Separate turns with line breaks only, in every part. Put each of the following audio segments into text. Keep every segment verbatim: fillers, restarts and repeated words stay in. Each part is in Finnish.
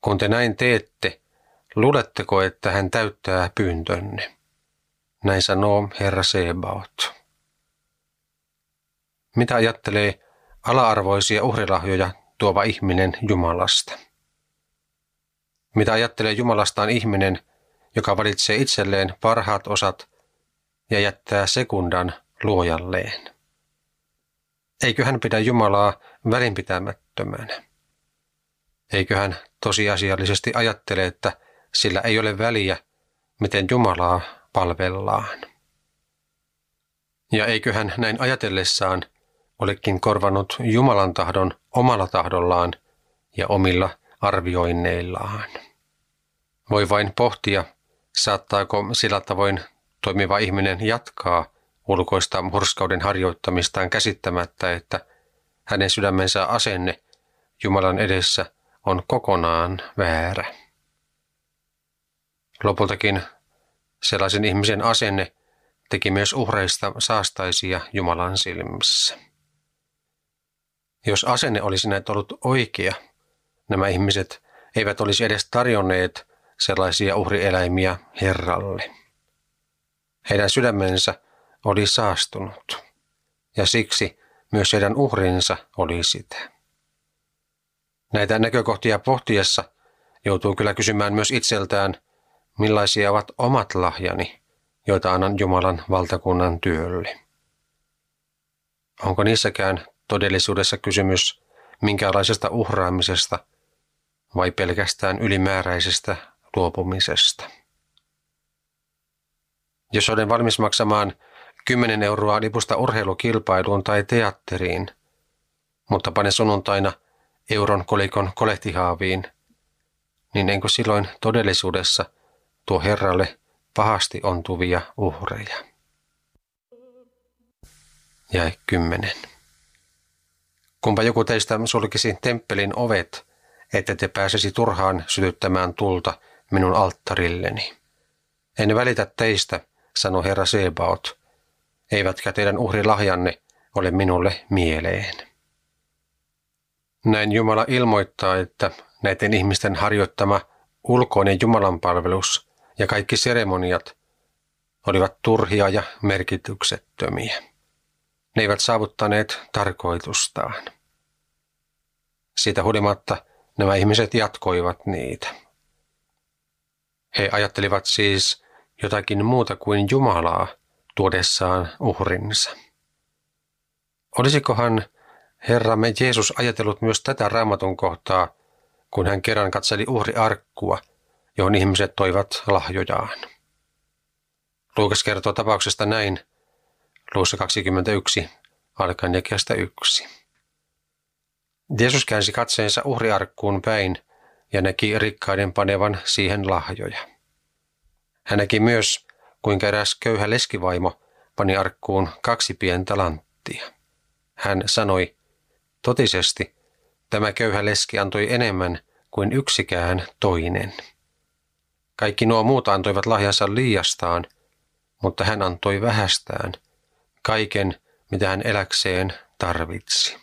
Kun te näin teette, luuletteko, että hän täyttää pyyntönne? Näin sanoo Herra Sebaot. Mitä ajattelee ala-arvoisia uhrilahjoja tuova ihminen Jumalasta? Mitä ajattelee Jumalastaan ihminen, joka valitsee itselleen parhaat osat ja jättää sekundan luojalleen? Eikö hän pidä Jumalaa välinpitämättömänä? Eikö hän tosiasiallisesti ajattele, että sillä ei ole väliä, miten Jumalaa palvellaan? Ja eikö hän näin ajatellessaan olekin korvannut Jumalan tahdon omalla tahdollaan ja omilla arvioinneillaan? Voi vain pohtia, saattaako sillä tavoin toimiva ihminen jatkaa ulkoista hurskauden harjoittamistaan käsittämättä, että hänen sydämensä asenne Jumalan edessä on kokonaan väärä. Lopultakin sellaisen ihmisen asenne teki myös uhreista saastaisia Jumalan silmissä. Jos asenne olisi näet ollut oikea, nämä ihmiset eivät olisi edes tarjonneet sellaisia uhrieläimiä Herralle. Heidän sydämensä oli saastunut, ja siksi myös heidän uhrinsa oli sitä. Näitä näkökohtia pohtiessa joutuu kyllä kysymään myös itseltään, millaisia ovat omat lahjani, joita annan Jumalan valtakunnan työlle. Onko niissäkään todellisuudessa kysymys minkälaisesta uhraamisesta vai pelkästään ylimääräisestä luopumisesta? Jos olen valmis maksamaan kymmenen euroa lipusta urheilukilpailuun tai teatteriin, mutta panen sunnuntaina euron kolikon kolehtihaaviin, niin enkö silloin todellisuudessa tuo Herralle pahasti ontuvia uhreja? Jae kymmenen. Kumpa joku teistä sulkisi temppelin ovet, että te pääsisi turhaan sytyttämään tulta minun alttarilleni. En välitä teistä, sanoi Herra Sebaot, eivätkä teidän uhrilahjanne ole minulle mieleen. Näin Jumala ilmoittaa, että näiden ihmisten harjoittama ulkoinen Jumalanpalvelus ja kaikki seremoniat olivat turhia ja merkityksettömiä. Ne eivät saavuttaneet tarkoitustaan. Siitä huolimatta nämä ihmiset jatkoivat niitä. He ajattelivat siis jotakin muuta kuin Jumalaa tuodessaan uhrinsa. Olisikohan Herramme Jeesus ajatellut myös tätä Raamatun kohtaa, kun hän kerran katseli uhriarkkua, johon ihmiset toivat lahjojaan? Luukas kertoo tapauksesta näin, luvussa kaksikymmentäyksi, alkaen jakeesta yksi. Jeesus käänsi katseensa uhriarkkuun päin ja näki rikkaiden panevan siihen lahjoja. Hän näki myös, kuinka eräs köyhä leskivaimo pani arkkuun kaksi pientä lanttia. Hän sanoi, totisesti, tämä köyhä leski antoi enemmän kuin yksikään toinen. Kaikki nuo muut antoivat lahjansa liiastaan, mutta hän antoi vähästään, kaiken, mitä hän eläkseen tarvitsi.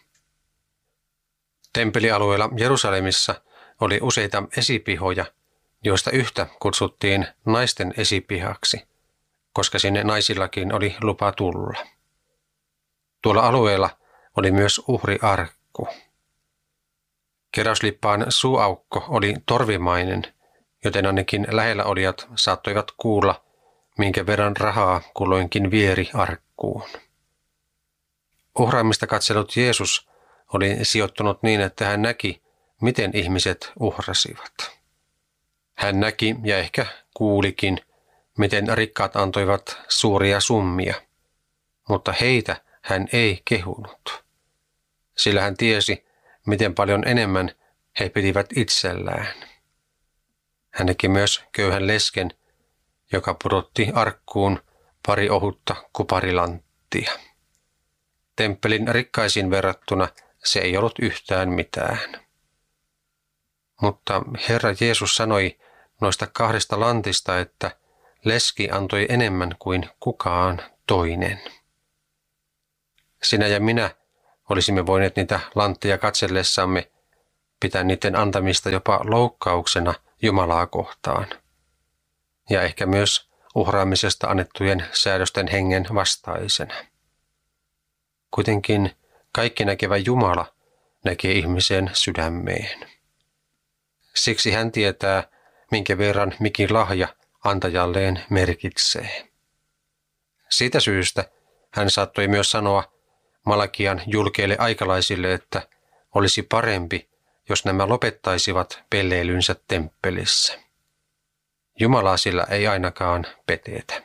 Temppelialueella Jerusalemissa oli useita esipihoja, joista yhtä kutsuttiin naisten esipihaksi, koska sinne naisillakin oli lupa tulla. Tuolla alueella oli myös uhriarkku. Keräyslippaan suuaukko oli torvimainen, joten ainakin lähellä olijat saattoivat kuulla, minkä verran rahaa kulloinkin vieri arkkuun. Uhraamista katsellut Jeesus oli sijoittunut niin, että hän näki, miten ihmiset uhrasivat. Hän näki ja ehkä kuulikin, miten rikkaat antoivat suuria summia, mutta heitä hän ei kehunut, sillä hän tiesi, miten paljon enemmän he pitivät itsellään. Hän näki myös köyhän lesken, joka pudotti arkkuun pari ohutta kuparilanttia. Temppelin rikkaisiin verrattuna se ei ollut yhtään mitään. Mutta Herra Jeesus sanoi noista kahdesta lantista, että leski antoi enemmän kuin kukaan toinen. Sinä ja minä olisimme voineet niitä lantteja katsellessamme pitää niiden antamista jopa loukkauksena Jumalaa kohtaan, ja ehkä myös uhraamisesta annettujen säädösten hengen vastaisena. Kuitenkin kaikki näkevä Jumala näkee ihmisen sydämeen. Siksi hän tietää, minkä verran mikin lahja antajalleen merkitsee. Siitä syystä hän saattoi myös sanoa Malakian julkeille aikalaisille, että olisi parempi, jos nämä lopettaisivat pelleilynsä temppelissä. Jumalaa sillä ei ainakaan petetä.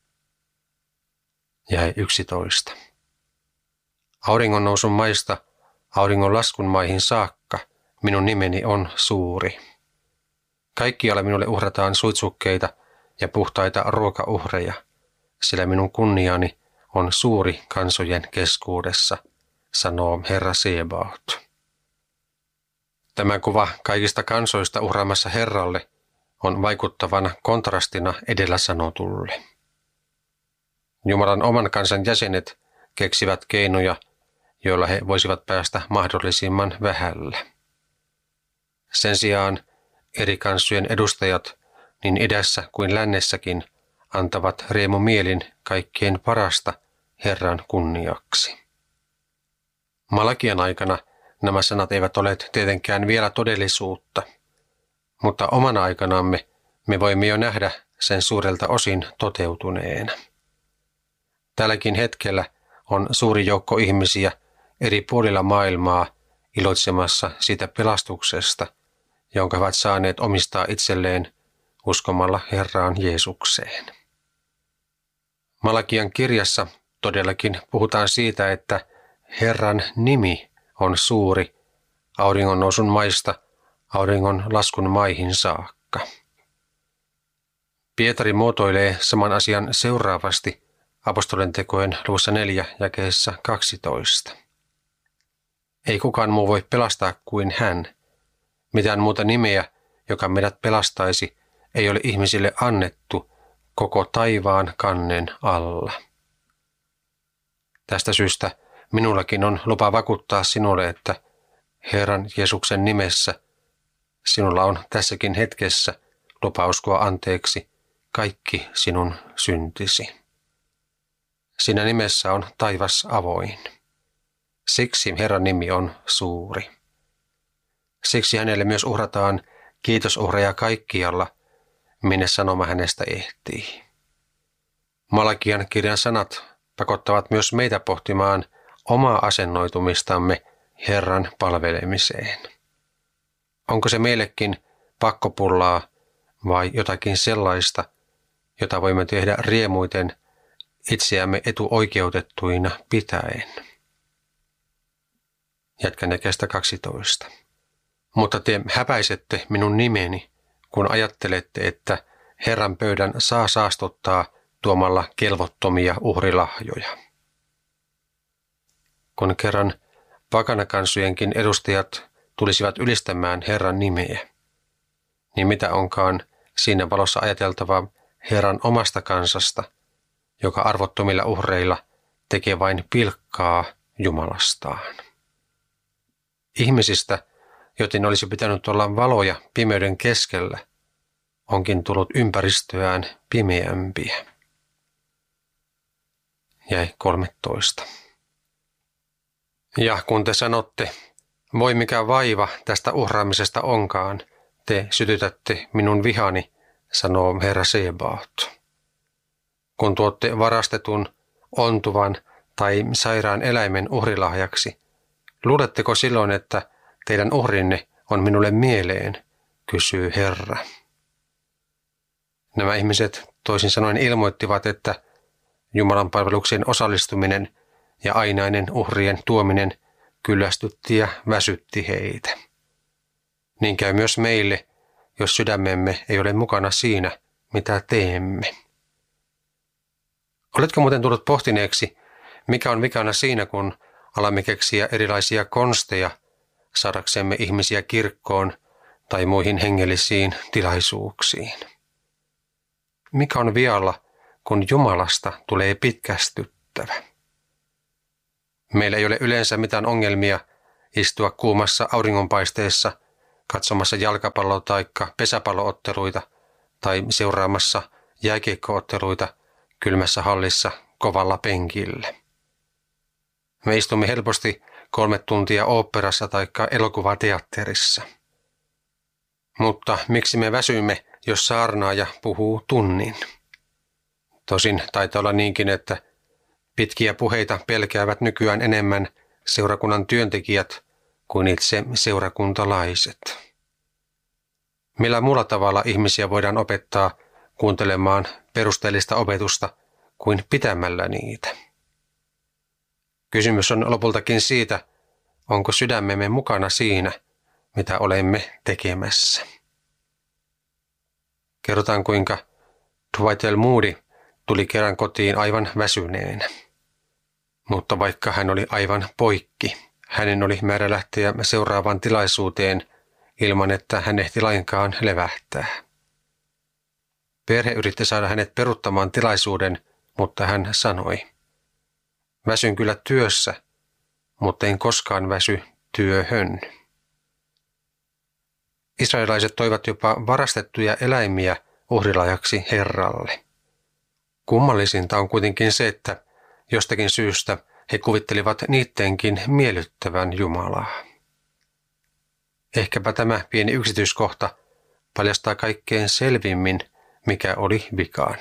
Jäi yksitoista. Auringon nousun maista auringon laskun maihin saakka minun nimeni on suuri. Kaikkialla minulle uhrataan suitsukkeita ja puhtaita ruokauhreja, sillä minun kunniani on suuri kansojen keskuudessa, sanoo Herra Sebaot. Tämä kuva kaikista kansoista uhraamassa Herralle on vaikuttavana kontrastina edellä sanotulle. Jumalan oman kansan jäsenet keksivät keinoja, joilla he voisivat päästä mahdollisimman vähällä. Sen sijaan eri kansojen edustajat niin idässä kuin lännessäkin antavat riemumielin kaikkien parasta Herran kunniaksi. Malakian aikana nämä sanat eivät ole tietenkään vielä todellisuutta, mutta omana aikanamme me voimme jo nähdä sen suurelta osin toteutuneena. Tälläkin hetkellä on suuri joukko ihmisiä eri puolilla maailmaa iloitsemassa siitä pelastuksesta, jonka ovat saaneet omistaa itselleen uskomalla Herraan Jeesukseen. Malakian kirjassa todellakin puhutaan siitä, että Herran nimi on suuri auringon nousun maista auringon laskun maihin saakka. Pietari muotoilee saman asian seuraavasti apostolien tekojen luvussa neljä jakeessa kaksitoista. Ei kukaan muu voi pelastaa kuin hän. Mitään muuta nimeä, joka meidät pelastaisi, ei ole ihmisille annettu koko taivaan kannen alla. Tästä syystä minullakin on lupa vakuuttaa sinulle, että Herran Jeesuksen nimessä sinulla on tässäkin hetkessä lupa uskoa anteeksi kaikki sinun syntisi. Siinä nimessä on taivas avoin. Siksi Herran nimi on suuri. Siksi hänelle myös uhrataan kiitosuhreja kaikkialla, minne sanoma hänestä ehtii. Malakian kirjan sanat pakottavat myös meitä pohtimaan omaa asennoitumistamme Herran palvelemiseen. Onko se meillekin pakkopullaa vai jotakin sellaista, jota voimme tehdä riemuiten itseämme etuoikeutettuina pitäen? Jatkan jakeesta kaksitoista. Mutta te häpäisette minun nimeni, kun ajattelette, että Herran pöydän saa saastuttaa tuomalla kelvottomia uhrilahjoja. Kun kerran pakanakansojenkin edustajat tulisivat ylistämään Herran nimeä, niin mitä onkaan siinä valossa ajateltava Herran omasta kansasta, joka arvottomilla uhreilla tekee vain pilkkaa Jumalastaan. Ihmisistä, joten olisi pitänyt olla valoja pimeyden keskellä, onkin tullut ympäristöään pimeämpiä. Jäi kolmetoista. Ja kun te sanotte, voi mikä vaiva tästä uhraamisesta onkaan, te sytytätte minun vihani, sanoo Herra Sebaot. Kun tuotte varastetun, ontuvan tai sairaan eläimen uhrilahjaksi, luuletteko silloin, että teidän uhrinne on minulle mieleen, kysyy Herra. Nämä ihmiset toisin sanoen ilmoittivat, että Jumalan palvelukseen osallistuminen ja ainainen uhrien tuominen kyllästytti ja väsytti heitä. Niin käy myös meille, jos sydämemme ei ole mukana siinä, mitä teemme. Oletko muuten tullut pohtineeksi, mikä on vikana siinä, kun alamme keksiä erilaisia konsteja saadaksemme ihmisiä kirkkoon tai muihin hengellisiin tilaisuuksiin? Mikä on vialla, kun Jumalasta tulee pitkästyttävä? Meillä ei ole yleensä mitään ongelmia istua kuumassa auringonpaisteessa katsomassa jalkapallo- tai pesäpallootteluita tai seuraamassa jääkiekkootteluita kylmässä hallissa kovalla penkillä. Me istumme helposti kolme tuntia oopperassa tai elokuvateatterissa. Mutta miksi me väsymme, jos saarnaaja puhuu tunnin? Tosin taitaa olla niinkin, että pitkiä puheita pelkäävät nykyään enemmän seurakunnan työntekijät kuin itse seurakuntalaiset. Millä muulla tavalla ihmisiä voidaan opettaa kuuntelemaan perusteellista opetusta kuin pitämällä niitä? Kysymys on lopultakin siitä, onko sydämemme mukana siinä, mitä olemme tekemässä. Kerrotaan, kuinka Dwight L. Moody tuli kerran kotiin aivan väsyneenä. Mutta vaikka hän oli aivan poikki, hänen oli määrä lähteä seuraavaan tilaisuuteen ilman, että hän ehti lainkaan levähtää. Perhe yritti saada hänet peruuttamaan tilaisuuden, mutta hän sanoi: "Väsyn kyllä työssä, mutta en koskaan väsy työhön." Israelilaiset toivat jopa varastettuja eläimiä uhrilajaksi Herralle. Kummallisinta on kuitenkin se, että jostakin syystä he kuvittelivat niidenkin miellyttävän Jumalaa. Ehkäpä tämä pieni yksityiskohta paljastaa kaikkein selvimmin, mikä oli vikana.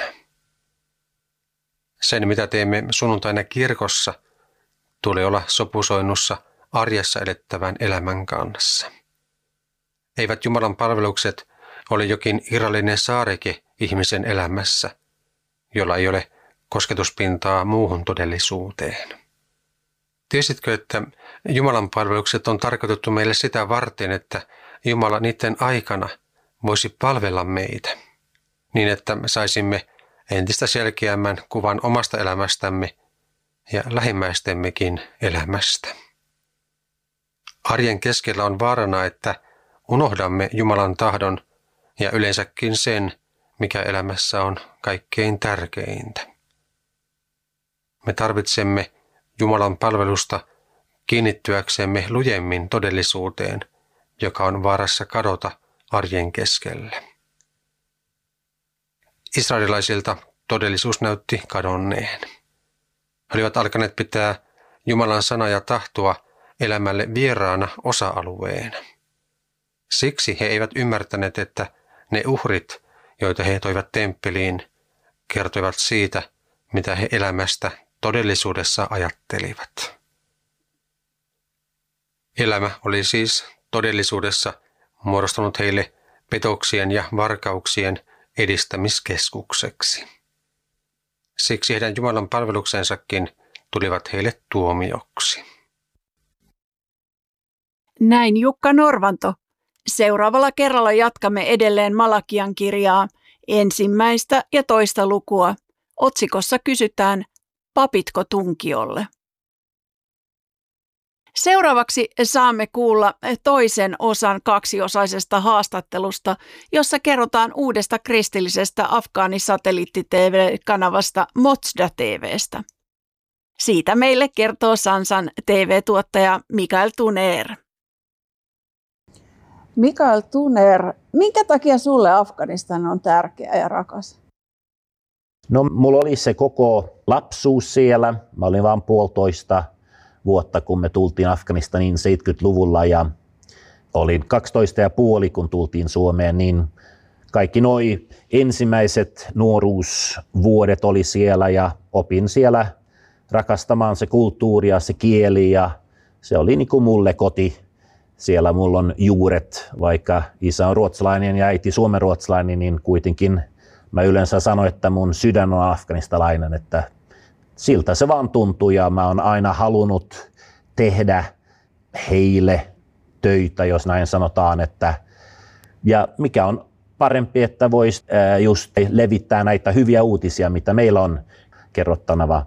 Sen, mitä teemme sunnuntaina kirkossa, tulee olla sopusoinnussa arjessa elettävän elämän kanssa. Eivät Jumalan palvelukset ole jokin irrallinen saareke ihmisen elämässä, jolla ei ole kosketuspintaa muuhun todellisuuteen. Tiesitkö, että Jumalan palvelukset on tarkoitettu meille sitä varten, että Jumala niiden aikana voisi palvella meitä, niin että me saisimme entistä selkeämmän kuvan omasta elämästämme ja lähimmäistemmekin elämästä. Arjen keskellä on vaarana, että unohdamme Jumalan tahdon ja yleensäkin sen, mikä elämässä on kaikkein tärkeintä. Me tarvitsemme Jumalan palvelusta kiinnittyäksemme lujemmin todellisuuteen, joka on vaarassa kadota arjen keskellä. Israelilaisilta todellisuus näytti kadonneen. He olivat alkaneet pitää Jumalan sanaa ja tahtoa elämälle vieraana osa-alueena. Siksi he eivät ymmärtäneet, että ne uhrit, joita he toivat temppeliin, kertoivat siitä, mitä he elämästä todellisuudessa ajattelivat. Elämä oli siis todellisuudessa muodostunut heille petoksien ja varkauksien edistämiskeskukseksi. Siksi heidän Jumalan palveluksensakin tulivat heille tuomioksi.
Näin Jukka Norvanto. Seuraavalla kerralla jatkamme edelleen Malakian kirjaa, ensimmäistä ja toista lukua. Otsikossa kysytään, papitko tunkiolle? Seuraavaksi saamme kuulla toisen osan kaksiosaisesta haastattelusta, jossa kerrotaan uudesta kristillisestä afgaanisatelliitti-T V-kanavasta Motsda T V:stä. Siitä meille kertoo Sansan T V-tuottaja Mikael Tuner.
Mikael Tuner, minkä takia sulle Afganistan on tärkeä ja rakas?
No, mulla oli se koko lapsuus siellä. Mä olin vain puolitoista vuotta, kun me tultiin Afganistaniin seitsemänkymmentäluvulla ja olin kaksitoista ja puoli, kun tultiin Suomeen, niin kaikki noi ensimmäiset nuoruusvuodet oli siellä ja opin siellä rakastamaan se kulttuuri ja se kieli ja se oli niin kuin mulle koti. Siellä mulla on juuret, vaikka isä on ruotsalainen ja äiti suomenruotsalainen, niin kuitenkin mä yleensä sanon, että mun sydän on afganistalainen, että siltä se vaan tuntuu ja mä oon aina halunnut tehdä heille töitä, jos näin sanotaan, että ja mikä on parempi, että voisi just levittää näitä hyviä uutisia, mitä meillä on kerrottavaa.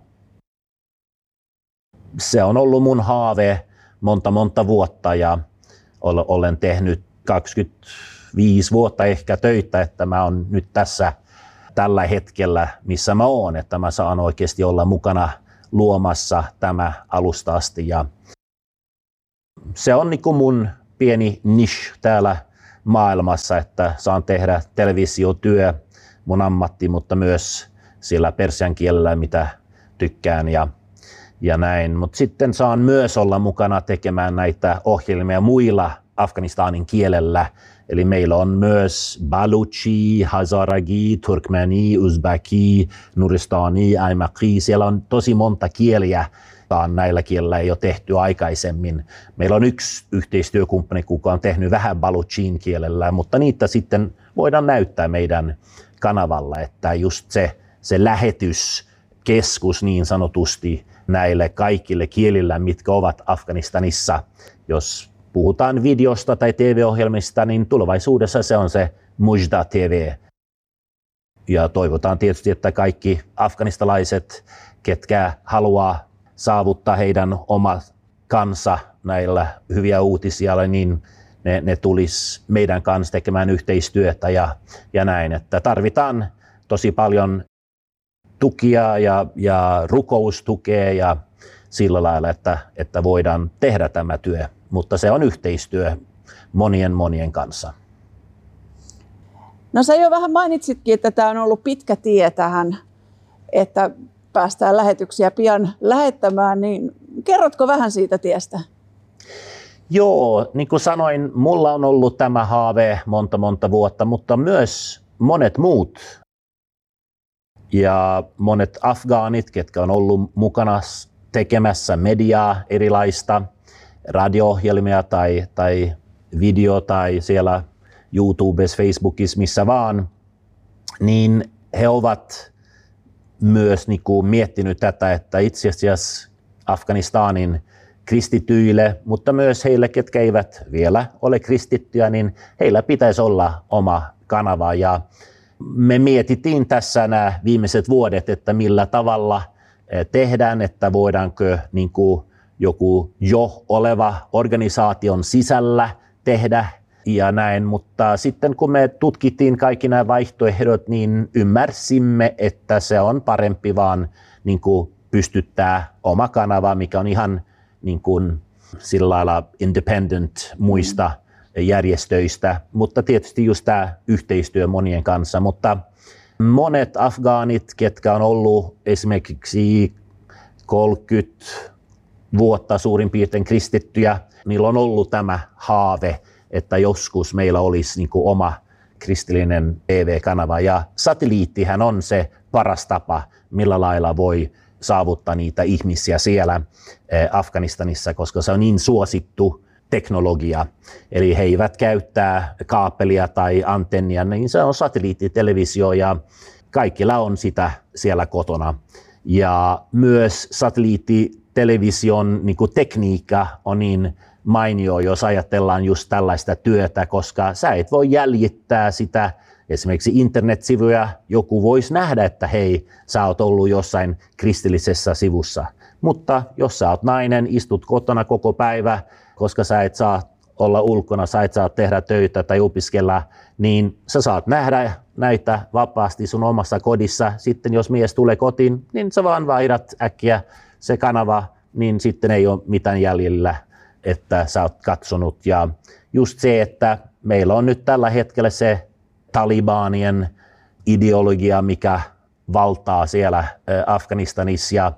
Se on ollut mun haave monta monta vuotta ja olen tehnyt kaksikymmentäviisi vuotta ehkä töitä, että mä oon nyt tässä tällä hetkellä, missä mä oon, että mä saan oikeasti olla mukana luomassa tämä alusta asti. Ja se on niin kuin mun pieni niche täällä maailmassa, että saan tehdä televisiotyö, mun ammatti, mutta myös sillä persian kielellä, mitä tykkään ja, ja näin. Mutta sitten saan myös olla mukana tekemään näitä ohjelmia muilla Afganistanin kielellä. Eli meillä on myös Baluchi, Hazaragi, Turkmeni, Uzbeki, Nuristani, Aimaqi. Siellä on tosi monta kieliä. Näillä kielillä ei ole tehty aikaisemmin. Meillä on yksi yhteistyökumppani, joka on tehnyt vähän Baluchin kielellä, mutta niitä sitten voidaan näyttää meidän kanavalla, että just se, se lähetyskeskus niin sanotusti näille kaikille kielillä, mitkä ovat Afganistanissa. Jos puhutaan videosta tai T V-ohjelmista, niin tulevaisuudessa se on se Mujda T V. Ja toivotaan tietysti, että kaikki afganistalaiset, ketkä haluaa saavuttaa heidän oma kansa näillä hyviä uutisia, niin ne, ne tulisi meidän kanssa tekemään yhteistyötä ja, ja näin. Että tarvitaan tosi paljon tukia ja, ja rukoustukea ja sillä lailla, että, että voidaan tehdä tämä työ. Mutta se on yhteistyö monien monien kanssa.
No sä jo vähän mainitsitkin, että tämä on ollut pitkä tie tähän, että päästään lähetyksiä pian lähettämään, niin kerrotko vähän siitä tiestä?
Joo, niin kuin sanoin, mulla on ollut tämä haave monta monta vuotta, mutta myös monet muut. Ja monet afgaanit, ketkä on ollut mukana tekemässä mediaa erilaista, radio-ohjelmia tai, tai video tai siellä YouTubessa, Facebookissa, missä vaan, niin he ovat myös niin kuin miettinyt tätä, että itse asiassa Afganistanin kristityille, mutta myös heille, ketkä eivät vielä ole kristittyjä, niin heillä pitäisi olla oma kanava. Ja me mietittiin tässä nämä viimeiset vuodet, että millä tavalla tehdään, että voidaanko niin kuin joku jo oleva organisaation sisällä tehdä ja näin, mutta sitten kun me tutkittiin kaikki nämä vaihtoehdot, niin ymmärsimme, että se on parempi vaan niin kuin pystyttää oma kanava, mikä on ihan niin kuin sillä lailla independent muista järjestöistä, mutta tietysti just tämä yhteistyö monien kanssa, mutta monet afgaanit, ketkä on ollut esimerkiksi kolmekymmentä vuotta suurin piirtein kristittyjä, niillä on ollut tämä haave, että joskus meillä olisi niin kuin oma kristillinen T V-kanava. Ja satelliittihän on se paras tapa, millä lailla voi saavuttaa niitä ihmisiä siellä Afganistanissa, koska se on niin suosittu teknologia. Eli he eivät käyttää kaapelia tai antennia, niin se on satelliittitelevisio ja kaikilla on sitä siellä kotona. Ja myös satelliittitelevision niin kuin tekniikka on niin mainio, jos ajatellaan just tällaista työtä, koska sä et voi jäljittää sitä esimerkiksi internetsivuja. Joku voisi nähdä, että hei, sä oot ollut jossain kristillisessä sivussa. Mutta jos sä oot nainen, istut kotona koko päivä, koska sä et saa olla ulkona, sä et saa tehdä töitä tai opiskella, niin sä saat nähdä näitä vapaasti sun omassa kodissa. Sitten jos mies tulee kotiin, niin sä vaan vaihdat äkkiä se kanava, niin sitten ei ole mitään jäljellä, että sä oot katsonut. Ja just se, että meillä on nyt tällä hetkellä se talibanien ideologia, mikä valtaa siellä Afganistanissa. Ja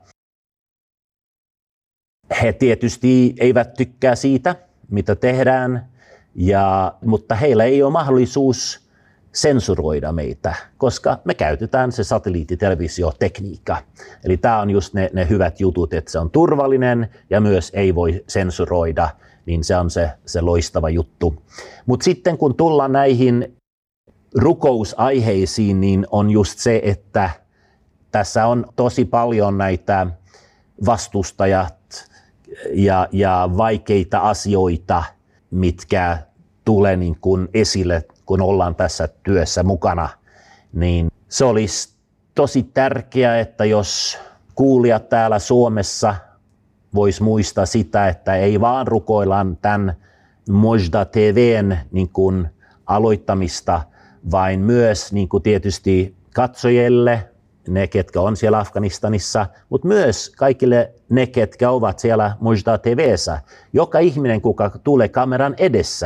he tietysti eivät tykkää siitä, mitä tehdään, ja, mutta heillä ei ole mahdollisuus sensuroida meitä, koska me käytetään se satelliittitelevisiotekniikka. Eli tämä on just ne, ne hyvät jutut, että se on turvallinen ja myös ei voi sensuroida, niin se on se, se loistava juttu. Mutta sitten kun tullaan näihin rukousaiheisiin, niin on just se, että tässä on tosi paljon näitä vastustajat ja, ja vaikeita asioita, mitkä tulee niin kuin esille, kun ollaan tässä työssä mukana, niin se olisi tosi tärkeää, että jos kuulijat täällä Suomessa vois muistaa sitä, että ei vaan rukoillaan tämän Mujda T V:n niin kuin aloittamista, vaan myös niin kuin tietysti katsojille, ne ketkä on siellä Afganistanissa, mutta myös kaikille ne, ketkä ovat siellä Mujda T V:ssä. Joka ihminen, kuka tulee kameran edessä,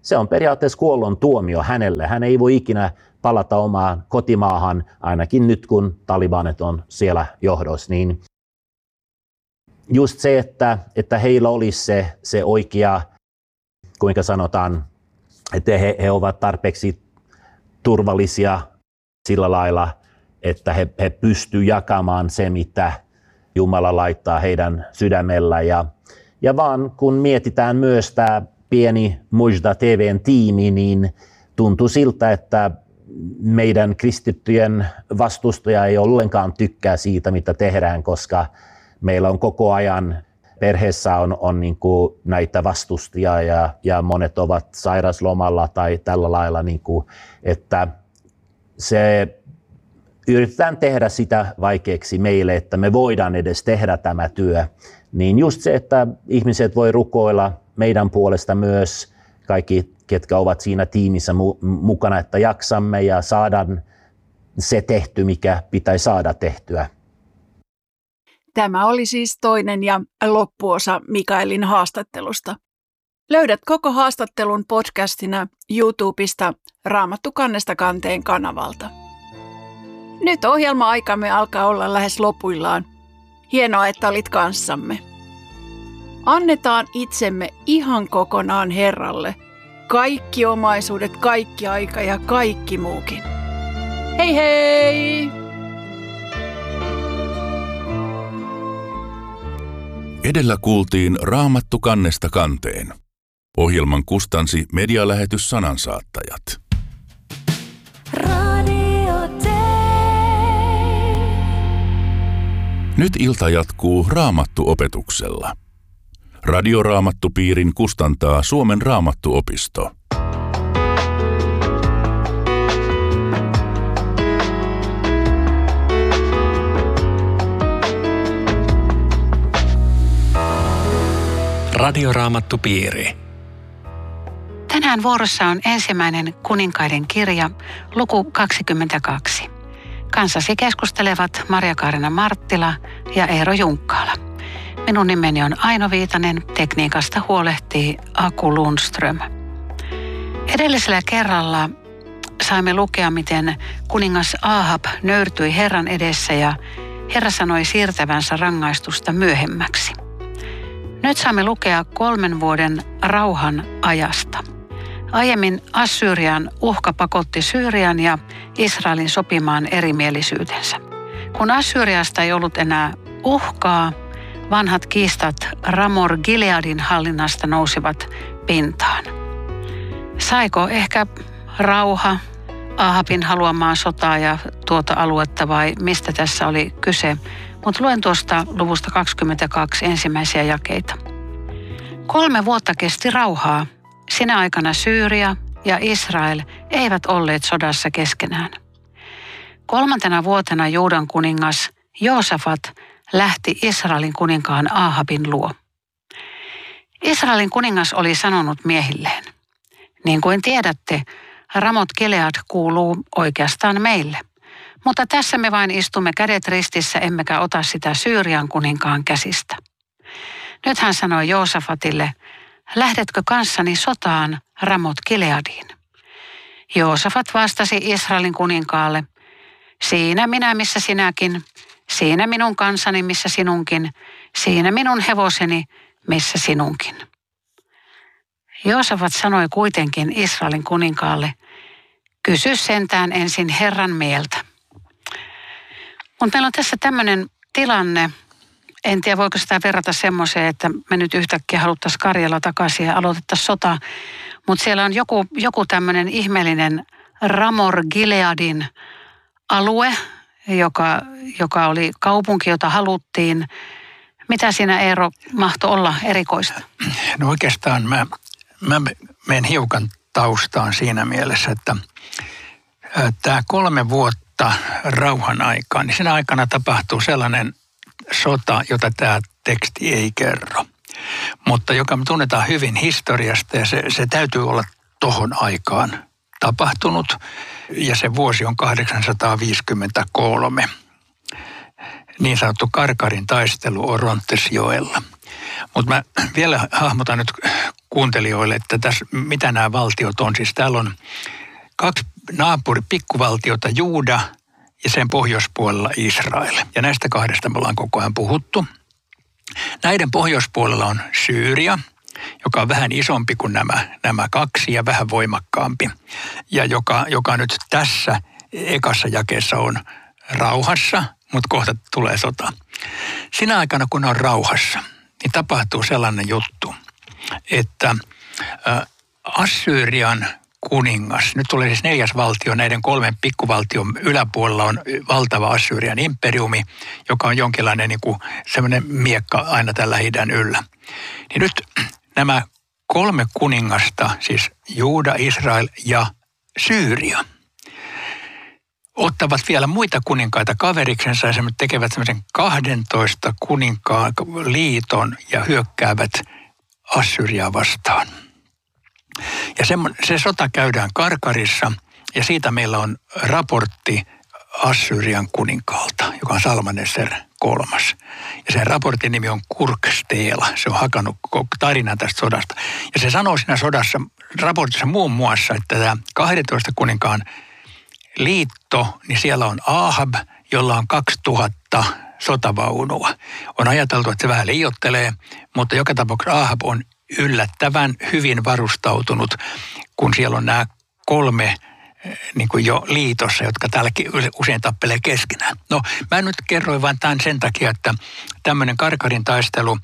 se on periaatteessa kuollon tuomio hänelle. Hän ei voi ikinä palata omaan kotimaahan, ainakin nyt kun talibanit on siellä johdossa. Niin just se, että, että heillä olisi se, se oikea, kuinka sanotaan, että he, he ovat tarpeeksi turvallisia sillä lailla, että he, he pystyvät jakamaan se, mitä Jumala laittaa heidän sydämellä. Ja, ja vaan kun mietitään myös tämä pieni Mujda T V:n tiimi, niin tuntuu siltä, että meidän kristittyjen vastustaja ei ollenkaan tykkää siitä, mitä tehdään, koska meillä on koko ajan perheessä on, on niin kuin näitä vastustajia ja, ja monet ovat sairaslomalla tai tällä lailla, niin kuin, että se yritetään tehdä sitä vaikeaksi meille, että me voidaan edes tehdä tämä työ. Niin just se, että ihmiset voi rukoilla meidän puolesta myös, kaikki ketkä ovat siinä tiimissä mu- mukana, että jaksamme ja saadaan se tehty, mikä pitäisi saada tehtyä.
Tämä oli siis toinen ja loppuosa Mikaelin haastattelusta. Löydät koko haastattelun podcastina YouTubesta Raamattu kannesta kanteen kanavalta. Nyt ohjelma-aikamme alkaa olla lähes lopuillaan. Hienoa, että olit kanssamme. Annetaan itsemme ihan kokonaan Herralle. Kaikki omaisuudet, kaikki aika ja kaikki muukin. Hei hei!
Edellä kuultiin Raamattu kannesta kanteen. Ohjelman kustansi medialähetys Sanansaattajat. Nyt ilta jatkuu Raamattu-opetuksella. Radioraamattupiirin kustantaa Suomen Raamattuopisto.
Radioraamattupiiri.
Tänään vuorossa on ensimmäinen kuninkaiden kirja, luku kaksikymmentäkaksi. Kanssasi keskustelevat Marja-Kaarina Marttila ja Eero Junkkaala. Minun nimeni on Aino Viitanen, tekniikasta huolehtii Aku Lundström. Edellisellä kerralla saimme lukea, miten kuningas Ahab nöyrtyi Herran edessä ja Herra sanoi siirtävänsä rangaistusta myöhemmäksi. Nyt saamme lukea kolmen vuoden rauhan ajasta. Aiemmin Assyrian uhka pakotti Syyrian ja Israelin sopimaan erimielisyytensä. Kun Assyriasta ei ollut enää uhkaa, vanhat kiistat Ramor Gileadin hallinnasta nousivat pintaan. Saiko ehkä rauha Ahabin haluamaan sotaa ja tuota aluetta vai mistä tässä oli kyse? Mutta luen tuosta luvusta kaksikymmentäkaksi ensimmäisiä jakeita. Kolme vuotta kesti rauhaa. Sinä aikana Syyria ja Israel eivät olleet sodassa keskenään. Kolmantena vuotena Juudan kuningas Joosafat lähti Israelin kuninkaan Ahabin luo. Israelin kuningas oli sanonut miehilleen, niin kuin tiedätte, Ramot Gilead kuuluu oikeastaan meille. Mutta tässä me vain istumme kädet ristissä, emmekä ota sitä Syyrian kuninkaan käsistä. Nyt hän sanoi Joosafatille, lähdetkö kanssani sotaan Ramot Gileadiin? Joosafat vastasi Israelin kuninkaalle, siinä minä missä sinäkin, siinä minun kansani missä sinunkin, siinä minun hevoseni missä sinunkin. Joosafat sanoi kuitenkin Israelin kuninkaalle, kysy sentään ensin Herran mieltä. Mutta meillä on tässä tämmöinen tilanne, en tiedä voiko sitä verrata semmoiseen, että me nyt yhtäkkiä haluttaisiin Karjala takaisin ja aloitettaisiin sota. Mutta siellä on joku, joku tämmöinen ihmeellinen Ramor Gileadin alue, joka, joka oli kaupunki, jota haluttiin. Mitä siinä, Eero, mahtoi olla erikoista?
No oikeastaan mä, mä menen hiukan taustaan siinä mielessä, että tämä kolme vuotta rauhan aikaan, niin siinä aikana tapahtuu sellainen sota, jota tämä teksti ei kerro. Mutta joka me tunnetaan hyvin historiasta ja se, se täytyy olla tohon aikaan tapahtunut. Ja se vuosi on kahdeksansataaviisikymmentäkolme. Niin sanottu Karkarin taistelu Orontesjoella. Mutta mä vielä hahmotan nyt kuuntelijoille, että tässä, mitä nämä valtiot on. Siis täällä on kaksi naapuri pikkuvaltiota, Juuda ja sen pohjoispuolella Israel. Ja näistä kahdesta me ollaan koko ajan puhuttu. Näiden pohjoispuolella on Syyria, joka on vähän isompi kuin nämä, nämä kaksi ja vähän voimakkaampi. Ja joka, joka nyt tässä ekassa jakeessa on rauhassa, mutta kohta tulee sota. Sinä aikana, kun on rauhassa, niin tapahtuu sellainen juttu, että Assyrian kuningas, nyt tulee siis neljäs valtio, näiden kolmen pikkuvaltion yläpuolella on valtava Assyrian imperiumi, joka on jonkinlainen niin kuin semmoinen miekka aina tällä Lähi-idän yllä. Niin nyt nämä kolme kuningasta, siis Juuda, Israel ja Syyria, ottavat vielä muita kuninkaita kaveriksensa ja tekevät semmoisen kahdentoista kuninkaan liiton ja hyökkäävät Assyriaa vastaan. Ja se, se sota käydään Karkarissa ja siitä meillä on raportti Assyrian kuninkaalta, joka on Salmaneser kolmas. Ja sen raportin nimi on Kurksteela. Se on hakannut tarinan tästä sodasta. Ja se sanoo siinä sodassa, raportissa muun muassa, että tämä kahdentoista kuninkaan liitto, niin siellä on Ahab, jolla on kaksituhatta sotavaunua. On ajateltu, että se vähän liioittelee, mutta joka tapauksessa Ahab on yllättävän hyvin varustautunut, kun siellä on nämä kolme niin kuin jo liitossa, jotka täälläkin usein tappelee keskenään. No, mä nyt kerroin vain tämän sen takia, että tämmöinen Karkarin taistelu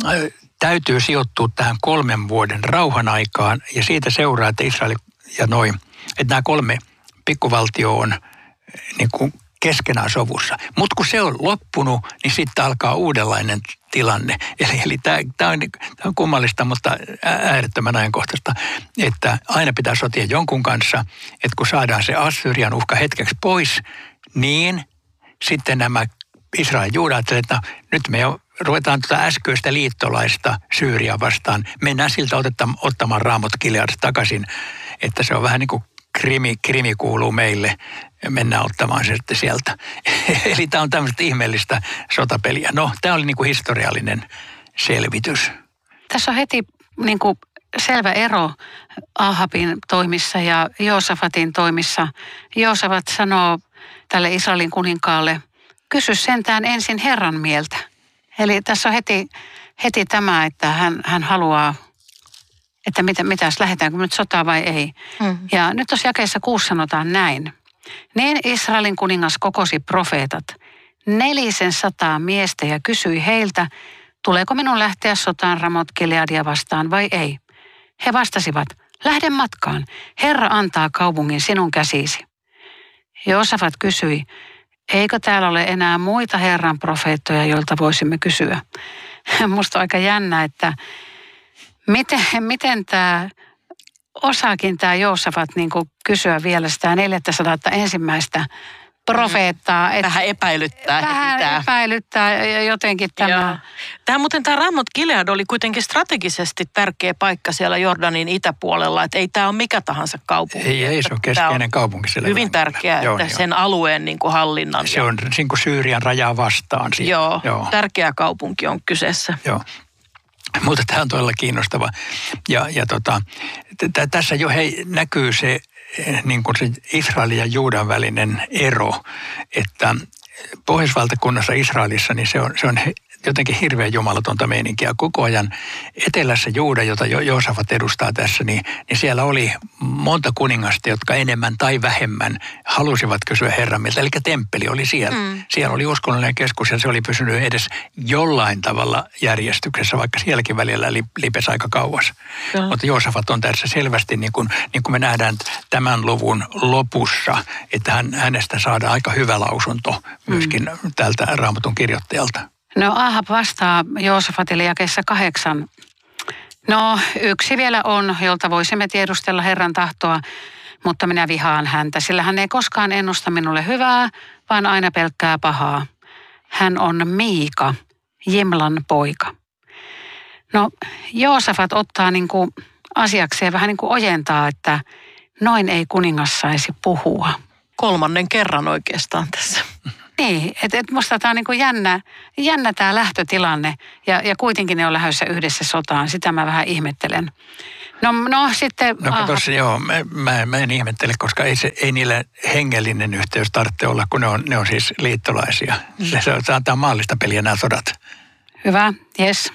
täytyy sijoittua tähän kolmen vuoden rauhan aikaan, ja siitä seuraa, että Israel ja noin, että nämä kolme pikkuvaltio on niin kuin keskenään sovussa. Mutta kun se on loppunut, niin sitten alkaa uudenlainen tilanne. Eli, eli tämä on, on kummallista, mutta äärettömän ajankohtaista, että aina pitää sotia jonkun kanssa, että kun saadaan se Assyrian uhka hetkeksi pois, niin sitten nämä Israelin Juuda ajattelevat, että no, nyt me jo ruvetaan tuota äskeistä liittolaista Syyriaa vastaan. Mennään siltä ottamaan Raamot Gilead takaisin, että se on vähän niin kuin krimi, krimi kuuluu meille. Mennään ottamaan se sitten sieltä. Eli tämä on tämmöistä ihmeellistä sotapeliä. No, tämä oli niin kuin historiallinen selvitys.
Tässä on heti niin kuin selvä ero Ahabin toimissa ja Joosafatin toimissa. Joosafat sanoo tälle Israelin kuninkaalle, kysy sentään ensin Herran mieltä. Eli tässä on heti, heti tämä, että hän, hän haluaa, että mitä, mitäs, lähdetäänkö nyt sotaan vai ei. Mm. Ja nyt tuossa jakeessa kuusi sanotaan näin. Niin Israelin kuningas kokosi profeetat, nelisen sataa miestä ja kysyi heiltä, tuleeko minun lähteä sotaan Ramot Gileadia vastaan vai ei. He vastasivat, lähde matkaan, Herra antaa kaupungin sinun käsisi. Joosafat kysyi, eikö täällä ole enää muita Herran profeettoja, joilta voisimme kysyä? Musta on aika jännä, että miten, miten tämä osaakin tämä Joosafat niin kuin kysyä vielä sitä neljäsataa ensimmäistä profeettaa.
Mm. Vähän epäilyttää.
Vähän
tämä.
epäilyttää jotenkin tämä.
Joo. Tämä muuten tämä Ramot Gilead oli kuitenkin strategisesti tärkeä paikka siellä Jordanin itäpuolella, että ei tämä ole mikä tahansa kaupunki.
Ei, ei se on keskeinen kaupunki siellä.
Hyvin tärkeää,
joo,
että
joo.
sen alueen niin kuin hallinnan.
Se on niin kuin Syyrian rajaa vastaan. Siitä.
Joo, joo, tärkeä kaupunki on kyseessä.
Joo. Mutta tämä on todella kiinnostava. Ja, ja tota, t- tässä jo hei, näkyy se, niin kuin se Israelin ja Juudan välinen ero, että pohjoisvaltakunnassa Israelissa niin se on, se on jotenkin hirveän jumalatonta meininkiä. Koko ajan etelässä Juuda, jota Joosafat edustaa tässä, niin, niin siellä oli monta kuningasta, jotka enemmän tai vähemmän halusivat kysyä Herran mieltä. Eli temppeli oli siellä. Mm. Siellä oli uskonnollinen keskus ja se oli pysynyt edes jollain tavalla järjestyksessä, vaikka sielläkin välillä lipesi aika kauas. Mm. Mutta Joosafat on tässä selvästi, niin kuin, niin kuin me nähdään tämän luvun lopussa, että hän, hänestä saadaan aika hyvä lausunto myöskin mm. tältä Raamatun kirjoittajalta.
No Ahab vastaa Joosafatille jakeessa kahdeksan. No yksi vielä on, jolta voisimme tiedustella Herran tahtoa, mutta minä vihaan häntä, sillä hän ei koskaan ennusta minulle hyvää, vaan aina pelkkää pahaa. Hän on Miika, Jimlan poika. No Joosafat ottaa niin kuin asiakseen vähän niin kuin ojentaa, että noin ei kuningas saisi puhua.
Kolmannen kerran oikeastaan tässä.
Niin, että et musta tämä on niinku jännä, jännä tämä lähtötilanne ja, ja kuitenkin ne on lähdössä yhdessä sotaan. Sitä mä vähän ihmettelen. No, no sitten...
No katos, joo, mä, mä, mä en ihmettele, koska ei, se, ei niillä hengellinen yhteys tarvitse olla, kun ne on, ne on siis liittolaisia. Se, se antaa maallista peliä nämä sodat.
Hyvä, yes.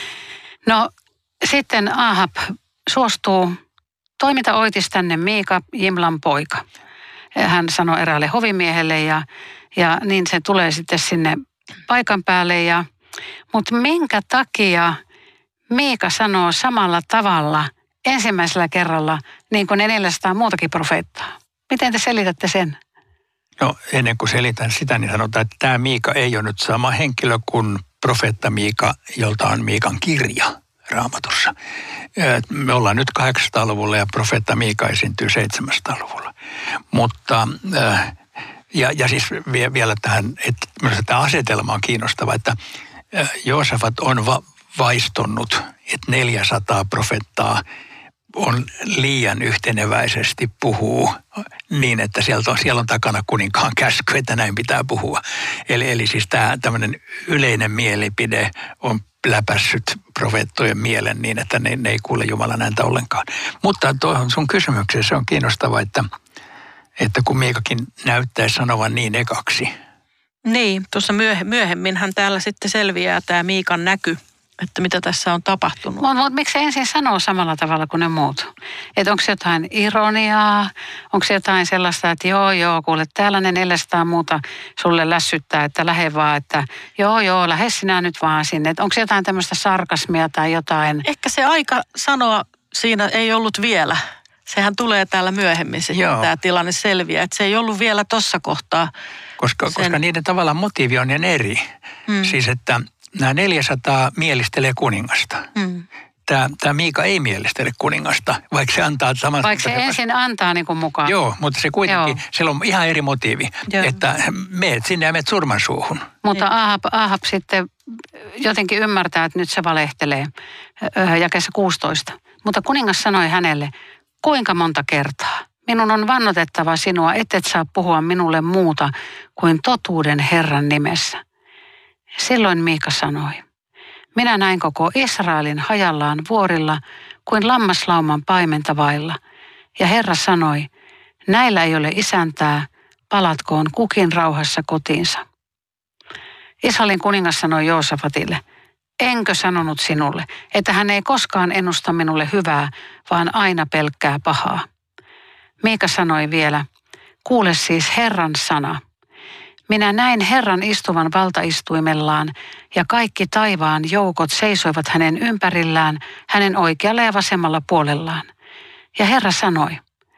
No sitten Ahab suostuu, toimita oitis tänne Miika, Jimlan poika. Hän sanoi eräälle hovimiehelle ja, ja niin se tulee sitten sinne paikan päälle. Ja, mutta minkä takia Miika sanoo samalla tavalla ensimmäisellä kerralla niin kuin ne neljäsataa muutakin profeettaa? Miten te selitätte sen?
No ennen kuin selitän sitä, niin sanotaan, että tämä Miika ei ole nyt sama henkilö kuin profeetta Miika, jolta on Miikan kirja Raamatussa. Me ollaan nyt kahdeksansataaluvulla ja profeetta Miika esiintyy seitsemänsataaluvulla. Mutta, ja, ja siis vielä tähän, että minusta tämä asetelma on kiinnostava, että Joosafat on va- vaistonut, että neljäsataa profeettaa on liian yhteneväisesti puhuu niin, että sieltä on, siellä on takana kuninkaan käsky, että näin pitää puhua. Eli, eli siis tämä tämmöinen yleinen mielipide on läpässyt profeettojen mielen niin, että ne, ne ei kuule Jumalan ääntä ollenkaan. Mutta tuohon sun kysymykseen se on kiinnostava, että, että kun Miikakin näyttäisi sanovan niin ekaksi.
Niin, tuossa myöhemminhän täällä sitten selviää tämä Miikan näky, että mitä tässä on tapahtunut.
Mutta mut, miksi se ensin sanoo samalla tavalla kuin ne muut? Että onko se jotain ironiaa? Onko se jotain sellaista, että joo, joo, kuule, täällä ne neljäsataa muuta sulle lässyttää, että lähde vaan, että joo, joo, lähde sinä nyt vaan sinne. Onko se jotain tämmöistä sarkasmia tai jotain?
Ehkä se aika sanoa siinä ei ollut vielä. Sehän tulee täällä myöhemmin, se, tämä tilanne selviää. Että se ei ollut vielä tuossa kohtaa.
Koska, sen... koska niiden tavallaan motiivi on eri. Hmm. Siis, että nämä neljäsataa mielistelee kuningasta. Hmm. Tämä, tämä Miika ei mielistele kuningasta, vaikka se antaa saman...
Vaikka se ensin antaa niin kuin mukaan.
Joo, mutta se kuitenkin, Joo. siellä on ihan eri motiivi, Joo. että meet sinne ja meet surman suuhun.
Mutta Ahab, Ahab sitten jotenkin ymmärtää, että nyt se valehtelee jakeessa kuusitoista. Mutta kuningas sanoi hänelle, kuinka monta kertaa? Minun on vannotettava sinua, ettet saa puhua minulle muuta kuin totuuden Herran nimessä. Silloin Miika sanoi, minä näin koko Israelin hajallaan vuorilla kuin lammaslauman paimenta vailla. Ja Herra sanoi, näillä ei ole isäntää, palatkoon kukin rauhassa kotiinsa. Israelin kuningas sanoi Joosafatille, enkö sanonut sinulle, että hän ei koskaan ennusta minulle hyvää, vaan aina pelkkää pahaa. Miika sanoi vielä, kuule siis Herran sana. Minä näin Herran istuvan valtaistuimellaan ja kaikki taivaan joukot seisoivat hänen ympärillään, hänen oikealla ja vasemmalla puolellaan. Ja Herra sanoi,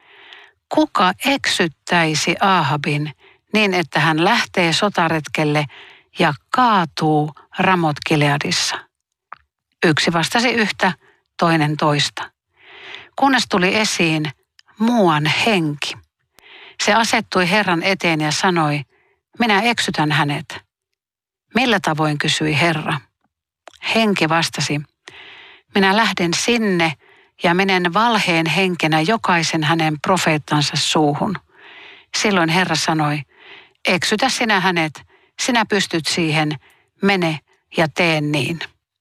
kuka eksyttäisi Ahabin niin, että hän lähtee sotaretkelle ja kaatuu Ramot Gileadissa? Yksi vastasi yhtä, toinen toista. Kunnes tuli esiin muuan henki. Se asettui Herran eteen ja sanoi, minä eksytän hänet. Millä tavoin, kysyi Herra. Henki vastasi, minä lähden sinne ja menen valheen henkenä jokaisen hänen profeettansa suuhun. Silloin Herra sanoi, eksytä sinä hänet, sinä pystyt siihen, mene ja tee niin.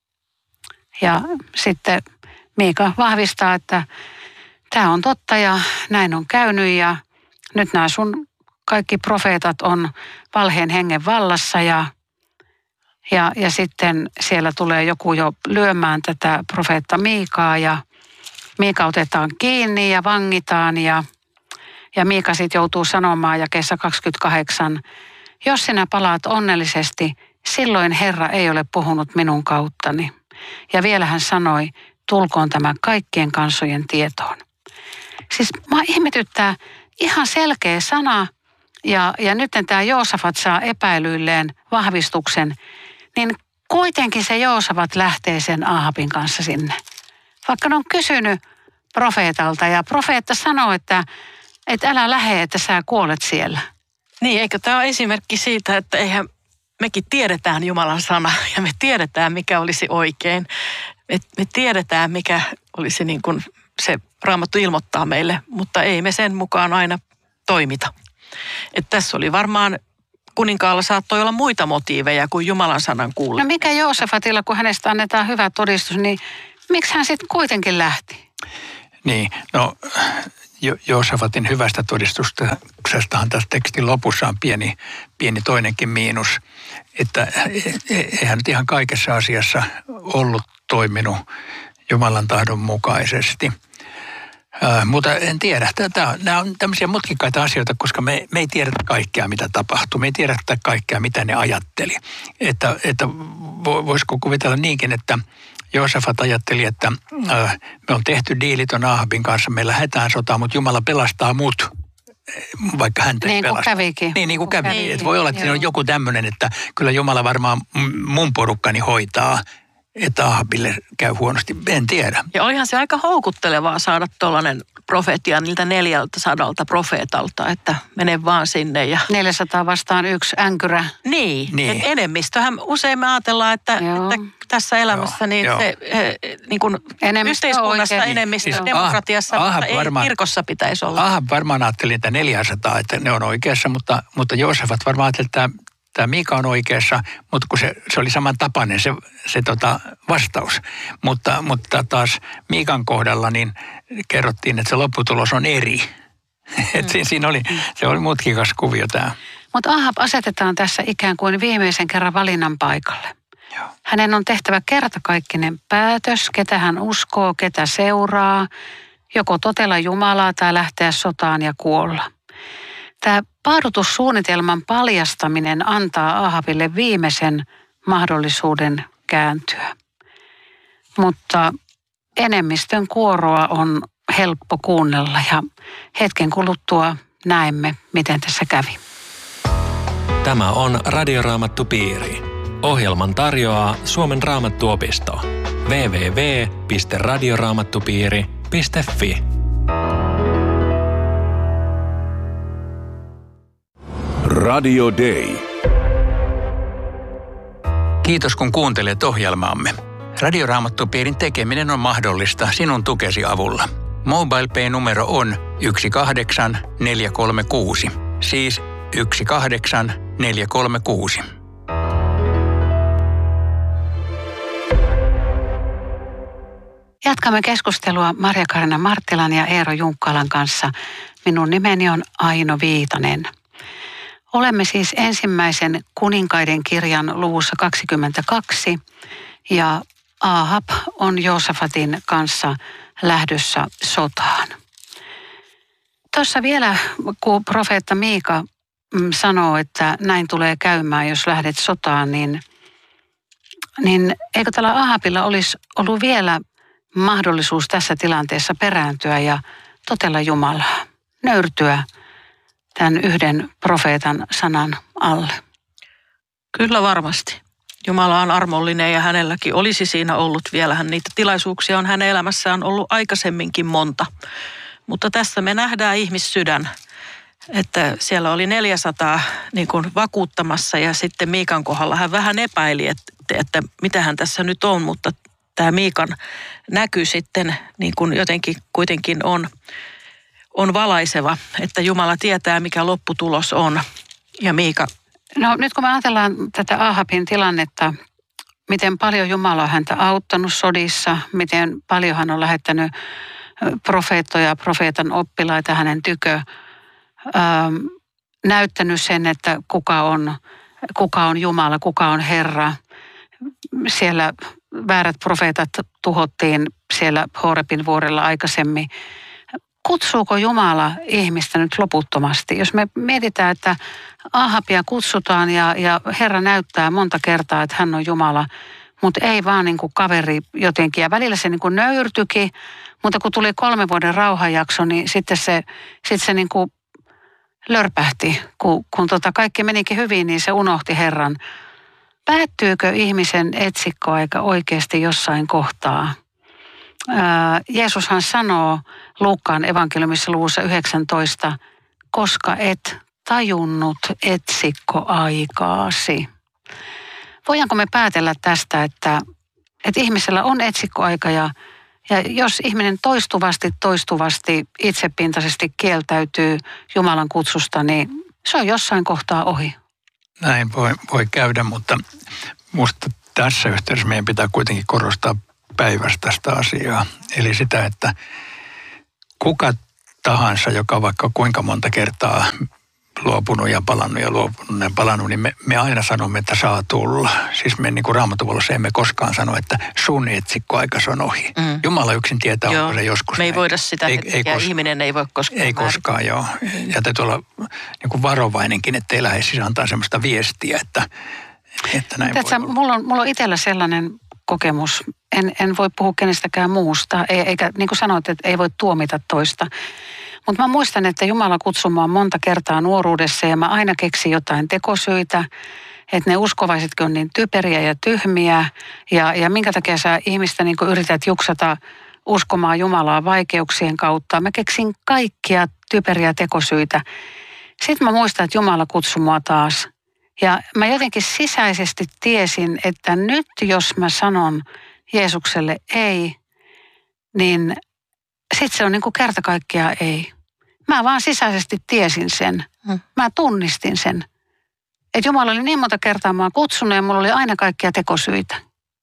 Ja sitten Miika vahvistaa, että tämä on totta ja näin on käynyt ja nyt nämä sun kaikki profeetat on valheen hengen vallassa ja, ja, ja sitten siellä tulee joku jo lyömään tätä profeetta Miikaa ja Miika otetaan kiinni ja vangitaan ja, ja Miika sitten joutuu sanomaan jakeessa kaksikymmentäkahdeksan, jos sinä palaat onnellisesti, silloin Herra ei ole puhunut minun kauttani. Ja vielä hän sanoi, tulkoon tämä kaikkien kansojen tietoon. Siis mä ihmetyttää ihan selkeä sana. Ja, ja nyt tämä Joosafat saa epäilyilleen vahvistuksen, niin kuitenkin se Joosafat lähtee sen Ahabin kanssa sinne. Vaikka ne on kysynyt profeetalta ja profeetta sanoo, että, että älä lähde, että sä kuolet siellä.
Niin, eikö tämä ole esimerkki siitä, että eihän mekin tiedetään Jumalan sana ja me tiedetään, mikä olisi oikein. Me, me tiedetään, mikä olisi niin kuin se Raamattu ilmoittaa meille, mutta ei me sen mukaan aina toimita. Että tässä oli varmaan kuninkaalla saattoi olla muita motiiveja kuin Jumalan sanan kuuleminen.
No mikä Joosafatilla, kun hänestä annetaan hyvä todistus, niin miksi hän sitten kuitenkin lähti?
Niin, no jo- Joosafatin hyvästä todistuksestahan tässä tekstin lopussa on pieni, pieni toinenkin miinus, että eihän nyt ihan kaikessa asiassa ollut toiminut Jumalan tahdon mukaisesti. Äh, mutta en tiedä. Tämä, nämä on tämmöisiä mutkikkaita asioita, koska me, me ei tiedetä kaikkea, mitä tapahtuu. Me ei tiedetä kaikkea, mitä ne ajatteli. Että, että voisiko kuvitella niinkin, että Joosafat ajatteli, että äh, me on tehty diili ton Ahabin kanssa, me lähdetään sotaan, mutta Jumala pelastaa mut, vaikka häntä ei
niin
pelasta.
Kuin kävikin.
Niin, niin kuin kävi.
Kävi.
Että voi olla, että siinä on joku tämmöinen, että kyllä Jumala varmaan mun porukkani hoitaa, että Ahabille käy huonosti. En tiedä.
Ja olihan se aika houkuttelevaa saada tuollainen profeetia niiltä neljältä sadalta profeetalta, että mene vaan sinne. Ja...
neljäsataa vastaan yksi änkyrä.
Niin,
Niin.
että enemmistöhän usein me ajatellaan, että, että tässä elämässä niin
Joo,
se eh, niin kuin
Enemmistö
yhteiskunnassa
oikein.
enemmistö
Siis
demokratiassa,
Ahab
mutta ei
varmaan-
kirkossa pitäisi olla.
Ahab varmaan ajatteli, että neljäsataa, että ne on oikeassa, mutta, mutta Joosafat varmaan ajatteli, että tämä, tämä Miika on oikeassa, mutta kun se, se oli samantapainen se, se tota vastaus. Mutta, mutta taas Miikan kohdalla niin kerrottiin, että se lopputulos on eri. Mm. Että siinä oli, se oli mutkikas kuvio tämä.
Mutta Ahab asetetaan tässä ikään kuin viimeisen kerran valinnan paikalle.
Joo.
Hänen on tehtävä kertakaikkinen päätös, ketä hän uskoo, ketä seuraa, joko totella Jumalaa tai lähteä sotaan ja kuolla. Tämä paadutussuunnitelman paljastaminen antaa Ahabille viimeisen mahdollisuuden kääntyä. Mutta enemmistön kuoroa on helppo kuunnella ja hetken kuluttua näemme, miten tässä kävi.
Tämä on Radioraamattupiiri. Ohjelman tarjoaa Suomen Raamattuopisto. double-u double-u double-u piste radioraamattupiiri piste fi.
Radio Day.
Kiitos kun kuuntelet ohjelmaamme. Radioraamattupiirin tekeminen on mahdollista sinun tukesi avulla. MobilePay-numero on yksi kahdeksan neljä kolme kuusi, siis yksi kahdeksan neljä kolme kuusi.
Jatkamme keskustelua Marja-Kaarina Marttilan ja Eero Junkkalan kanssa. Minun nimeni on Aino Viitanen. Olemme siis ensimmäisen kuninkaiden kirjan luvussa kaksikymmentäkaksi ja Ahab on Joosafatin kanssa lähdössä sotaan. Tuossa vielä, kun profeetta Miika sanoo, että näin tulee käymään, jos lähdet sotaan, niin, niin eikö tällä Ahabilla olisi ollut vielä mahdollisuus tässä tilanteessa perääntyä ja totella Jumalaa, nöyrtyä tämän yhden profeetan sanan alle?
Kyllä varmasti. Jumala on armollinen ja hänelläkin olisi siinä ollut vielä. Niitä tilaisuuksia on hänen elämässään ollut aikaisemminkin monta. Mutta tässä me nähdään ihmissydän, että siellä oli neljäsataa niin kuin vakuuttamassa ja sitten Miikan kohdalla hän vähän epäili, että, että mitä hän tässä nyt on, mutta tämä Miikan näky sitten niin kuin jotenkin kuitenkin on, on valaiseva, että Jumala tietää, mikä lopputulos on ja Miika.
No nyt kun me ajatellaan tätä Ahabin tilannetta, miten paljon Jumala on häntä auttanut sodissa, miten paljon hän on lähettänyt profeettoja, profeetan oppilaita hänen tykö, ähm, näyttänyt sen, että kuka on, kuka on Jumala, kuka on Herra. Siellä väärät profeetat tuhottiin siellä Horebin vuorella aikaisemmin. Kutsuuko Jumala ihmistä nyt loputtomasti? Jos me mietitään, että Ahabia kutsutaan ja, ja Herra näyttää monta kertaa, että hän on Jumala, mutta ei vaan niin kuin kaveri jotenkin. Ja välillä se niin kuin nöyrtyikin, mutta kun tuli kolmen vuoden rauhanjakso, niin sitten se, sitten se niin kuin lörpähti. Kun, kun tota kaikki menikin hyvin, niin se unohti Herran. Päättyykö ihmisen etsikkoaika oikeasti jossain kohtaa? Jeesushan sanoo Luukkaan evankeliumissa luvussa yhdeksäntoista, koska et tajunnut etsikkoaikaasi. Voidaanko me päätellä tästä, että, että ihmisellä on etsikkoaika ja, ja jos ihminen toistuvasti, toistuvasti, itsepintaisesti kieltäytyy Jumalan kutsusta, niin se on jossain kohtaa ohi.
näin voi, voi käydä, mutta musta tässä yhteydessä meidän pitää kuitenkin korostaa päinvastaista asiaa. Eli sitä, että kuka tahansa, joka vaikka kuinka monta kertaa luopunut ja palannut ja luopunut ja palannut, niin me, me aina sanomme, että saa tulla. Siis me niin kuin Raamattuvallossa emme koskaan sano, että sun etsikkoaika on ohi. Mm. Jumala yksin tietää, joo, onko se joskus
me ei
näin.
voida sitä, ei, ei kos- ihminen ei voi koskaan
Ei määrin. koskaan, joo. Ja täytyy olla niin kuin varovainenkin, ettei lähde siis antaa semmoista viestiä, että, että näin
Tätä,
voi olla.
Mulla on, mulla on itsellä sellainen kokemus. En, en voi puhua kenestäkään muusta, eikä niin kuin sanoit, että ei voi tuomita toista. Mutta mä muistan, että Jumala kutsui mua monta kertaa nuoruudessa ja mä aina keksin jotain tekosyitä, että ne uskovaisetkin on niin typeriä ja tyhmiä ja, ja minkä takia sä ihmistä niin yrität juksata uskomaan Jumalaa vaikeuksien kautta. Mä keksin kaikkia typeriä tekosyitä. Sitten mä muistan, että Jumala kutsui mua taas ja mä jotenkin sisäisesti tiesin, että nyt jos mä sanon Jeesukselle ei, niin sitten se on niin kuin kerta kaikkiaan ei. Mä vaan sisäisesti tiesin sen. Mä tunnistin sen. Että Jumala oli niin monta kertaa mua kutsunut ja mulla oli aina kaikkia tekosyitä.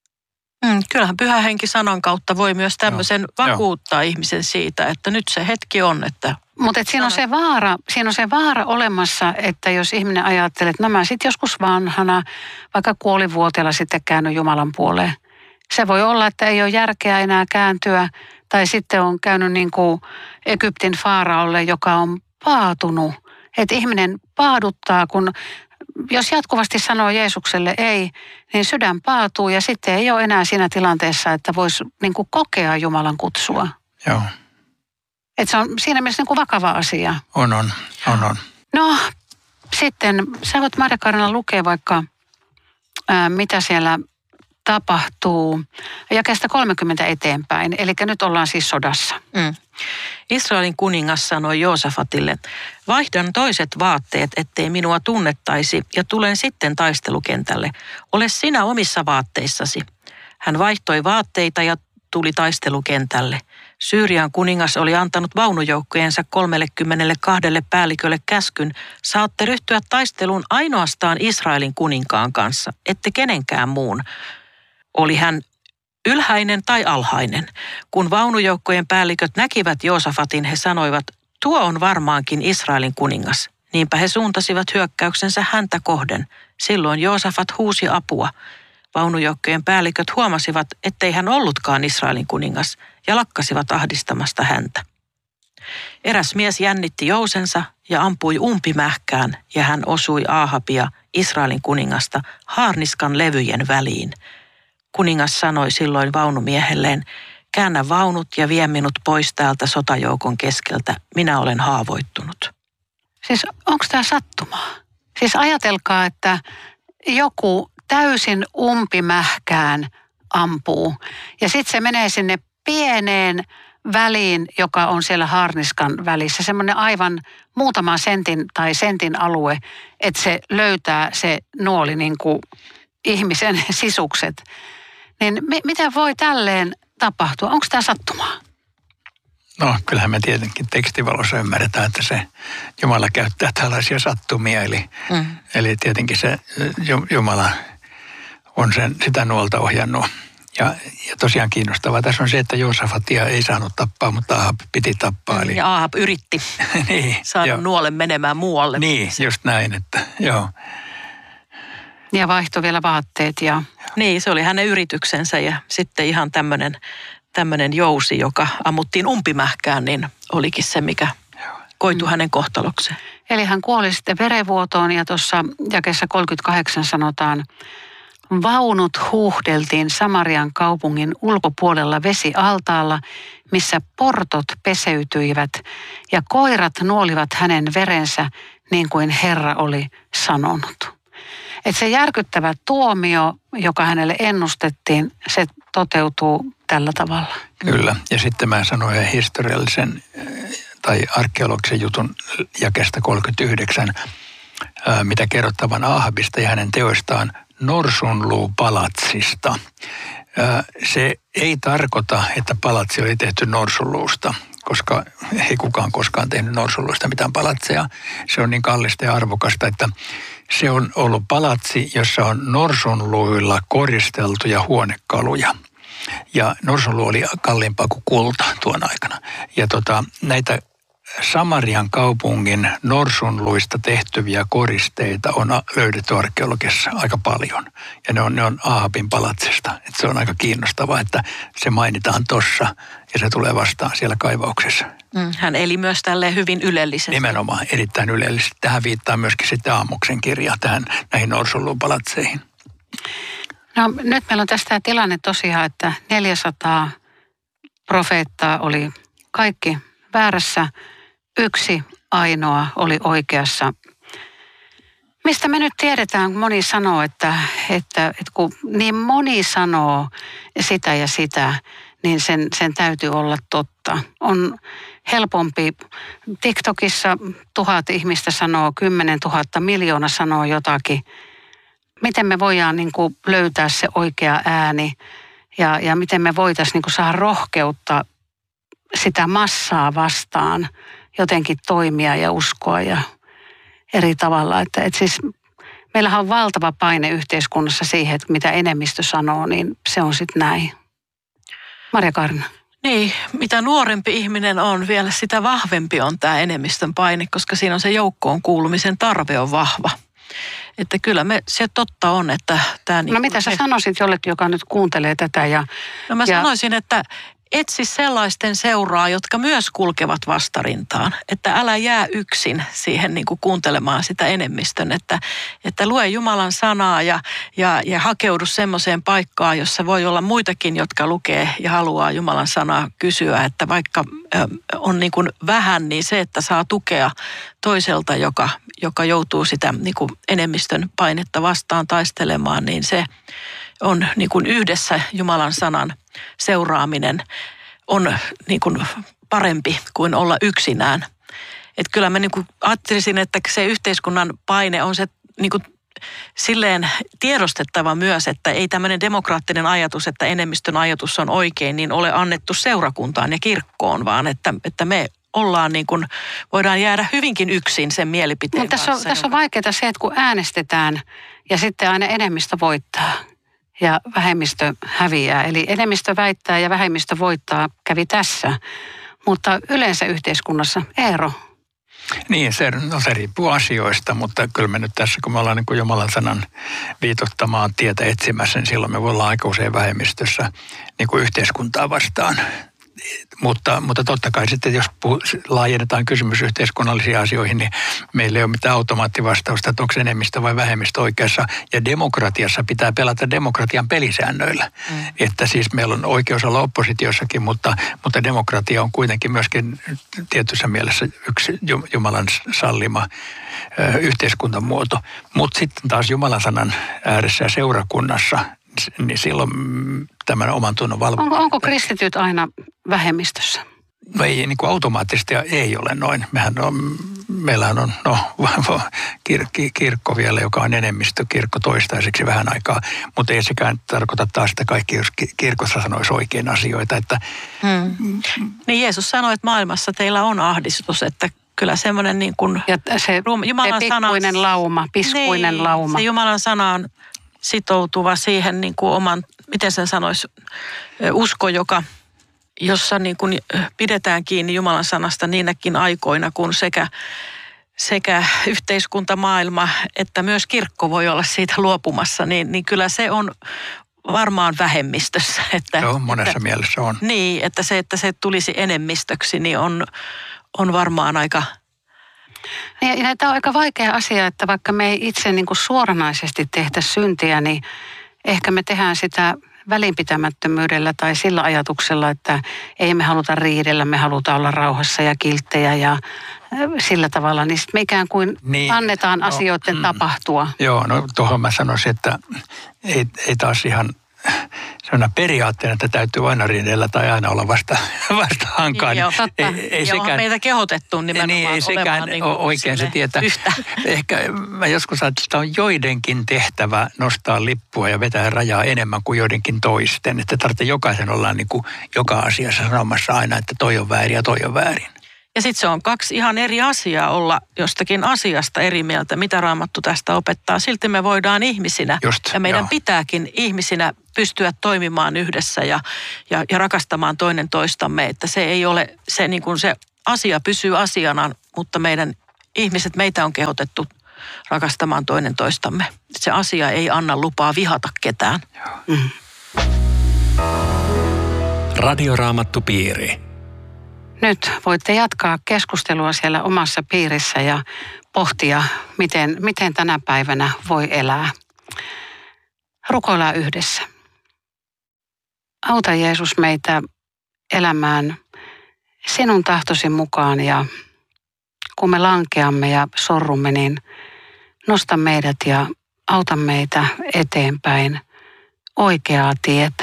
Mm, kyllähän Pyhä Henki sanan kautta voi myös tämmöisen
Joo.
vakuuttaa Joo. ihmisen siitä, että nyt se hetki on, että...
Mutta siinä on se vaara, siinä on se vaara olemassa, että jos ihminen ajattelee, että no mä sitten joskus vanhana, vaikka kuolivuoteella sitten käänny Jumalan puoleen. Se voi olla, että ei ole järkeä enää kääntyä, tai sitten on käynyt niin kuin Egyptin faaraolle, joka on paatunut. Että ihminen paaduttaa, kun jos jatkuvasti sanoo Jeesukselle ei, niin sydän paatuu ja sitten ei ole enää siinä tilanteessa, että voisi niin kuin kokea Jumalan kutsua.
Joo.
Että se on siinä mielessä niin kuin vakava asia.
On, on, on, on.
No sitten sä voit Marja-Kaarina lukea vaikka, ää, mitä siellä tapahtuu jakeesta kolmekymmentä eteenpäin. Eli nyt ollaan siis sodassa.
Mm. Israelin kuningas sanoi Joosafatille, vaihdan toiset vaatteet, ettei minua tunnettaisi, ja tulen sitten taistelukentälle. Ole sinä omissa vaatteissasi. Hän vaihtoi vaatteita ja tuli taistelukentälle. Syyrian kuningas oli antanut vaunujoukkojensa kolmellekymmenellekahdelle päällikölle käskyn, saatte ryhtyä taisteluun ainoastaan Israelin kuninkaan kanssa, ette kenenkään muun. Oli hän ylhäinen tai alhainen. Kun vaunujoukkojen päälliköt näkivät Joosafatin, he sanoivat, tuo on varmaankin Israelin kuningas. Niinpä he suuntasivat hyökkäyksensä häntä kohden. Silloin Joosafat huusi apua. Vaunujoukkojen päälliköt huomasivat, ettei hän ollutkaan Israelin kuningas ja lakkasivat ahdistamasta häntä. Eräs mies jännitti jousensa ja ampui umpimähkään ja hän osui Aahabia, Israelin kuningasta, haarniskan levyjen väliin. Kuningas sanoi silloin vaunumiehelleen, käännä vaunut ja vie minut pois täältä sotajoukon keskeltä, minä olen haavoittunut.
Siis onko tämä sattumaa? Siis ajatelkaa, että joku täysin umpimähkään ampuu ja sitten se menee sinne pieneen väliin, joka on siellä haarniskan välissä. Semmoinen aivan muutama sentin tai sentin alue, että se löytää se nuoli niin kuin ihmisen sisukset. Niin mi- miten voi tälleen tapahtua? Onko tämä sattumaa?
No kyllähän me tietenkin tekstivalossa ymmärretään, että se Jumala käyttää tällaisia sattumia. Eli, mm. eli tietenkin se Jumala on sen, sitä nuolta ohjannut. Ja, ja tosiaan kiinnostavaa tässä on se, että Joosafatia ei saanut tappaa, mutta Ahab piti tappaa. Eli...
Ja Ahab yritti
niin,
saada
jo.
nuolen menemään muualle.
Niin, just näin, että joo.
Ja vaihtoi vielä vaatteet ja...
Niin, se oli hänen yrityksensä ja sitten ihan tämmöinen tämmöinen jousi, joka ammuttiin umpimähkään, niin olikin se, mikä koitui mm. hänen kohtalokseen.
Eli hän kuoli sitten verenvuotoon ja tuossa jakeessa kolmekymmentäkahdeksan sanotaan, vaunut huuhdeltiin Samarian kaupungin ulkopuolella vesialtaalla, missä portot peseytyivät ja koirat nuolivat hänen verensä niin kuin Herra oli sanonut. Että se järkyttävä tuomio, joka hänelle ennustettiin, se toteutuu tällä tavalla.
Kyllä. Ja sitten mä sanoin historiallisen tai arkeologisen jutun jakeesta kolmekymmentäyhdeksän, mitä kerrottavan Ahabista ja hänen teoistaan norsunluupalatsista. Se ei tarkoita, että palatsi oli tehty norsunluusta, koska ei kukaan koskaan tehnyt norsunluusta mitään palatseja. Se on niin kallista ja arvokasta, että Se on ollut palatsi, jossa on norsunluilla koristeltuja huonekaluja. Ja norsunluu oli kalliimpaa kuin kulta tuon aikana. Ja tota, näitä Samarian kaupungin norsunluista tehtyviä koristeita on löydetty arkeologiassa aika paljon. Ja ne on, ne on Ahabin palatsista. Et se on aika kiinnostavaa, että se mainitaan tossa ja se tulee vastaan siellä kaivauksessa.
Mm, hän eli myös tälleen hyvin ylellisesti.
Nimenomaan erittäin ylellisesti. Tähän viittaa myöskin sitten Aamoksen kirja tähän näihin norsunluun palatseihin.
No nyt meillä on tästä tilanne tosiaan, että neljäsataa profeettaa oli kaikki väärässä. Yksi ainoa oli oikeassa. Mistä me nyt tiedetään, kun moni sanoo, että, että, että kun niin moni sanoo sitä ja sitä, niin sen, sen täytyy olla totta. On helpompi. TikTokissa tuhat ihmistä sanoo, kymmenen tuhatta, miljoona sanoo jotakin. Miten me voidaan niin kuin löytää se oikea ääni ja, ja miten me voitaisiin niin kuin saada rohkeutta sitä massaa vastaan jotenkin toimia ja uskoa ja eri tavalla. Että, että siis meillähän on valtava paine yhteiskunnassa siihen, että mitä enemmistö sanoo, niin se on sitten näin. Marja-Kaarina.
Niin, mitä nuorempi ihminen on, vielä sitä vahvempi on tämä enemmistön paine, koska siinä on se joukkoon kuulumisen tarve on vahva. Että kyllä me, se totta on, että tämä...
No mitä sä sanoisit jollekin, joka nyt kuuntelee tätä ja...
No mä
ja...
sanoisin, että etsi sellaisten seuraa, jotka myös kulkevat vastarintaan. Että älä jää yksin siihen niin kuin kuuntelemaan sitä enemmistön, että, että lue Jumalan sanaa ja, ja, ja hakeudu semmoiseen paikkaan, jossa voi olla muitakin, jotka lukee ja haluaa Jumalan sanaa kysyä. Että vaikka on niin kuin vähän, niin se, että saa tukea toiselta, joka, joka joutuu sitä niin kuin enemmistön painetta vastaan taistelemaan, niin se on niin kuin yhdessä Jumalan sanan seuraaminen on niin kuin parempi kuin olla yksinään. Että kyllä mä niin kuin ajattelisin, että se yhteiskunnan paine on se niin kuin silleen tiedostettava myös, että ei tämmöinen demokraattinen ajatus, että enemmistön ajatus on oikein, niin ole annettu seurakuntaan ja kirkkoon, vaan että, että me ollaan niin kuin, voidaan jäädä hyvinkin yksin sen mielipiteen
Mutta tässä on,
kanssa.
tässä on vaikeaa se, että kun äänestetään ja sitten aina enemmistö voittaa ja vähemmistö häviää. Eli enemmistö väittää ja vähemmistö voittaa, kävi tässä. Mutta yleensä yhteiskunnassa ero.
Niin, se, no se riippuu asioista, mutta kyllä me nyt tässä, kun me ollaan niin kuin Jumalan sanan viitottamaan tietä etsimässä, niin silloin me voidaan aika usein vähemmistössä niin kuin yhteiskuntaa vastaan. Mutta, mutta totta kai sitten, jos puhu, laajennetaan kysymys yhteiskunnallisiin asioihin, niin meillä ei ole mitään automaattivastausta, että onko enemmistö vai vähemmistö oikeassa. Ja demokratiassa pitää pelata demokratian pelisäännöillä. Mm. Että siis meillä on oikeus olla oppositiossakin, mutta, mutta demokratia on kuitenkin myöskin tietyssä mielessä yksi Jumalan sallima ö, yhteiskuntamuoto. Mutta sitten taas Jumalan sanan ääressä ja seurakunnassa, niin silloin tämän oman tunnon valvonta.
Onko, onko kristityt aina vähemmistössä?
No ei niin kuin automaattisesti ei ole noin. Mehän on, meillähän on no, kir, kirkko vielä, joka on enemmistökirkko toistaiseksi vähän aikaa, mutta ei sekään tarkoita taas, että kaikki jos kirkossa sanoisi oikein asioita. Että...
Hmm. Niin Jeesus sanoi, että maailmassa teillä on ahdistus, että kyllä semmoinen niin kuin...
Ja se, Jumalan se pikkuinen sana, lauma, piskuinen niin, lauma.
Se Jumalan sana on sitoutuva siihen niin kuin oman, miten sen sanoisi, usko, joka, jossa niin kuin pidetään kiinni Jumalan sanasta niinäkin aikoina, kun sekä, sekä yhteiskunta, maailma, että myös kirkko voi olla siitä luopumassa, niin, niin kyllä se on varmaan vähemmistössä. Että,
Joo, monessa
että,
mielessä on.
Niin, että se, että se tulisi enemmistöksi, niin on, on varmaan aika...
Ja, ja tämä on aika vaikea asia, että vaikka me ei itse niin kuin suoranaisesti tehdä syntiä, niin ehkä me tehdään sitä välinpitämättömyydellä tai sillä ajatuksella, että ei me haluta riidellä, me halutaan olla rauhassa ja kilttejä ja sillä tavalla, niin sitten me ikään kuin niin, annetaan no, asioiden mm, tapahtua.
Joo, no tuohon mä sanoisin, että ei, ei taas ihan sellainen periaatteena, että täytyy aina riidellä tai aina olla vasta, vasta hankaan.
Joo, totta.
Ei, ei
sekään, meitä kehotettu nimenomaan
niin, ei sekään
niin
oikein se tietää.
Yhtä.
Ehkä mä joskus ajattelin, että on joidenkin tehtävä nostaa lippua ja vetää rajaa enemmän kuin joidenkin toisten. Että tarvitsee jokaisen olla niin kuin joka asiassa sanomassa aina, että toi on väärin ja toi on väärin.
Ja sitten se on kaksi ihan eri asiaa olla jostakin asiasta eri mieltä, mitä Raamattu tästä opettaa. Silti me voidaan ihmisinä
Just,
ja meidän
joo.
pitääkin ihmisinä pystyä toimimaan yhdessä ja, ja, ja rakastamaan toinen toistamme. Että se ei ole, se, niin kuin se asia pysyy asiana, mutta meidän ihmiset, meitä on kehotettu rakastamaan toinen toistamme. Se asia ei anna lupaa vihata ketään.
Mm.
Radioraamattupiiri.
Nyt voitte jatkaa keskustelua siellä omassa piirissä ja pohtia, miten, miten tänä päivänä voi elää. Rukoillaan yhdessä. Auta Jeesus meitä elämään sinun tahtosi mukaan ja kun me lankeamme ja sorrumme, niin nosta meidät ja auta meitä eteenpäin oikeaa tietä.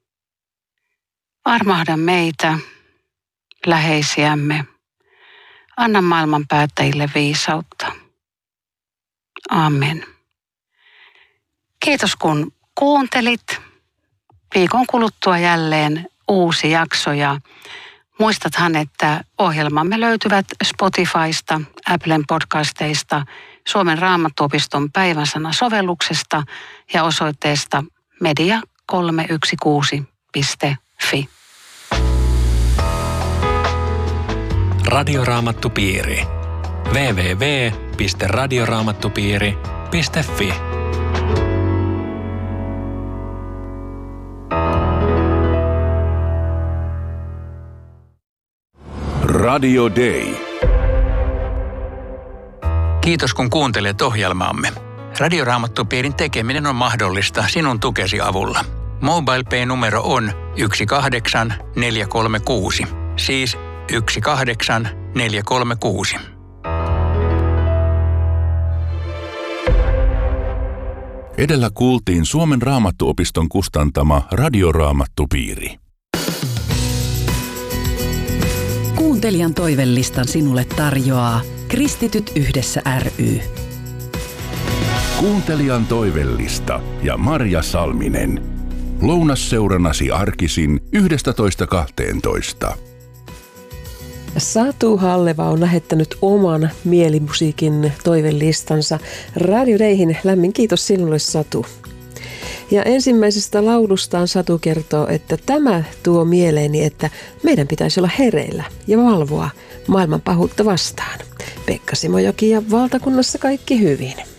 Armahda meitä, läheisiämme. Anna maailman päättäjille viisautta. Amen. Kiitos kun kuuntelit. Viikon kuluttua jälleen uusi jakso ja muistathan, että ohjelmamme löytyvät Spotifysta, Applen podcasteista, Suomen Raamattuopiston päivänsana-sovelluksesta ja osoitteesta media kolme yksi kuusi piste fi.
Radioraamattupiiri. double-u double-u double-u piste radioraamattupiiri piste fi.
Radio Day.
Kiitos kun kuuntelet ohjelmaamme. Radioraamattupiirin tekeminen on mahdollista sinun tukesi avulla. MobilePay-numero on yksi kahdeksan neljä kolme kuusi, siis yksi kahdeksan neljä kolme kuusi.
Edellä kuultiin Suomen Raamattuopiston kustantama Radioraamattupiiri.
Kuuntelijan toivelistan sinulle tarjoaa Kristityt yhdessä ry.
Kuuntelijan toivellista ja Marja Salminen. Lounasseurannasi arkisin yksitoista kahteentoista.
Satu Halleva on lähettänyt oman mielimusiikin toivelistansa Radio Dayhin. Lämmin kiitos sinulle, Satu. Ja ensimmäisestä laulustaan Satu kertoo, että tämä tuo mieleeni, että meidän pitäisi olla hereillä ja valvoa maailman pahuutta vastaan. Pekka Simojoki ja valtakunnassa kaikki hyvin.